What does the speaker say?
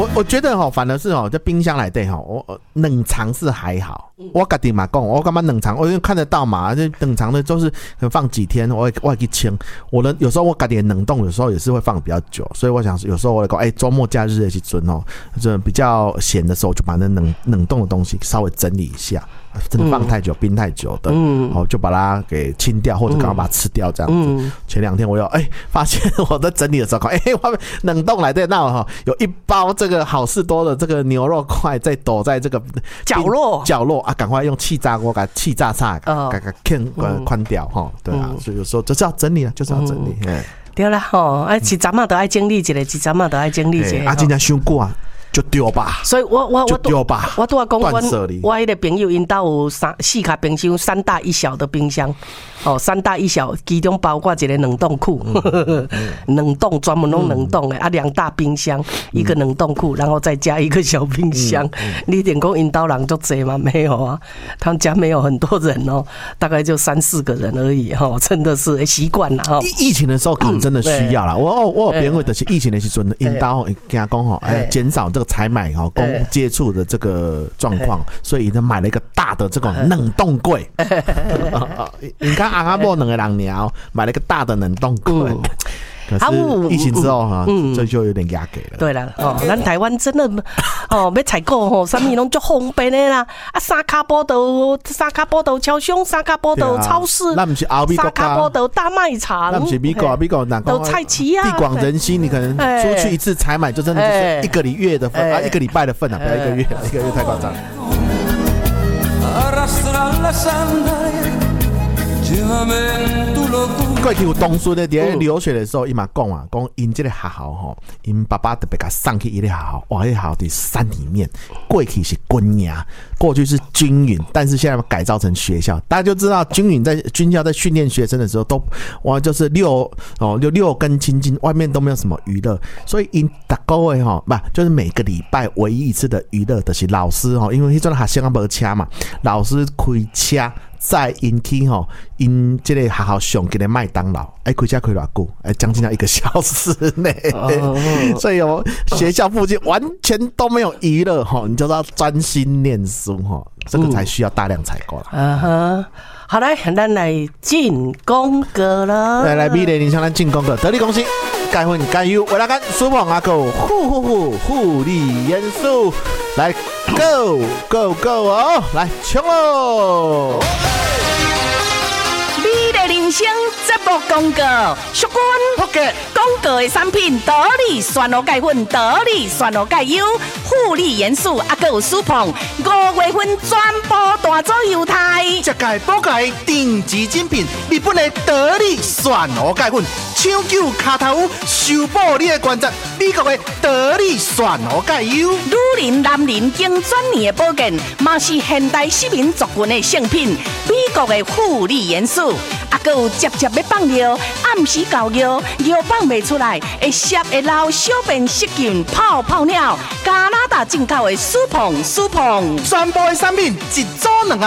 我觉得反而是这冰箱来对我冷藏是还好。我自己嘛讲，我干嘛冷藏？我因为看得到嘛，这冷藏的都是放几天，我会去清。有时候我自己冷冻，有时候也是会放比较久，所以我想有时候我会讲，周末假日的时候这比较闲的时候，就把那冷冻的东西稍微整理一下。真的放太久、冰太久的，就把它给清掉，或者刚好把它吃掉这样子。前2天我发现我在整理的时候，我冷冻来的那有一包这个好事多的这个牛肉块在躲在这个角落啊，赶快用气炸锅给它气炸叉，给它宽掉对啊，所以有时候就是要整理了，就是要整理。 对啦一阵嘛都爱整理一下，一阵嘛都爱整理一下。 真的伤久啊。就丢吧， 所以我丢吧。 我都要讲，我一个朋友因家有4卡冰箱，3大1小的冰箱，3大1小，其中包括一个冷冻库，冷冻专门弄冷冻的2大冰箱，一个冷冻库，然后再加一个小冰箱。你点讲因家人就多吗？没有啊，他们家没有很多人大概就3-4个人而已真的是习惯了疫情的时候可能真的需要啦。我有朋友就是疫情的时阵，因家跟他讲减少这个采买公接触的这个状况，所以他买了一个大的这种冷冻柜。你看阿伯2个人鸟买了一个大的冷冻柜。可是疫情之后这就有点压给了。 对了咱台湾真的要采购什么拢足方便的啦，3卡波豆超商，3卡波豆超市， 那不是欧美国家，3 卡波豆大卖场， 那不是美国都菜齐啊， 地广人稀，你可能出去一次采买就真的就是1个月的份1个礼拜的份不要1个月，1个月太夸张。过去有同事咧在留学的时候，伊嘛讲因这个学校因爸爸特别给他送去一个学校，哇，那学校在山里面，过去是军营，过去是军营，但是现在改造成学校。大家就知道军校在训练学生的时候都就是六根清净，外面都没有什么娱乐，所以因大个月就是每个礼拜唯一一次的娱乐就是老师因为那阵学生没车嘛，老师开车。在因去因这个学校上给的麦当劳，开车开多久？将近要1个小时内，所以学校附近完全都没有娱乐你就是要专心念书这个才需要大量采购了。 好来，咱来进广告了。 来，美丽林向咱进广告，得力恭喜！钙粉钙油，为了干舒胖阿狗护理元素，来 go 来冲喽！ 美丽人生节目广告，淑君广告的产品得力酸露钙粉、得力酸露钙油、护理元素，还有舒胖，5月份全部大做优待。 这届补钙定级精品，日本的得力酸露钙粉，抢救卡头修补你的关节，美国的得力酸露钙油， 女人、男人经专业的保健，嘛是现代市民族群的圣品。美国的护理元素，还有接要放尿，暗时搞尿放不出来，会湿会流小便失禁泡尿。加拿大进口的舒胖， 全部的产品一组2盒。